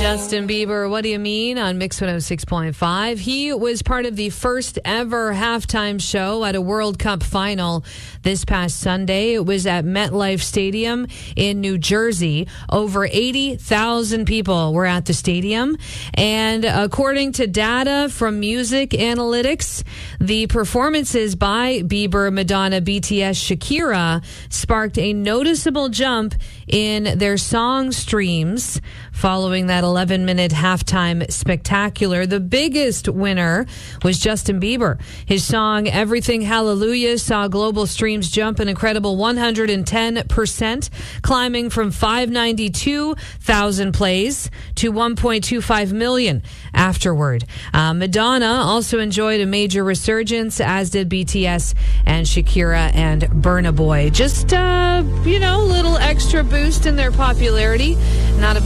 Justin Bieber, What Do You Mean on Mix 106.5. He was part of the first ever halftime show at a World Cup final this past Sunday. It was at MetLife Stadium in New Jersey. Over 80,000 people were at the stadium. And according to data from Music Analytics, the performances by Bieber, Madonna, BTS, Shakira sparked a noticeable jump in their song streams following that 11-minute halftime spectacular. The biggest winner was Justin Bieber. His song Everything Hallelujah saw global streams jump an incredible 110%, climbing from 592,000 plays to 1.25 million afterward. Madonna also enjoyed a major resurgence, as did BTS and Shakira and Burna Boy. Just, a little extra boost in their popularity. Not a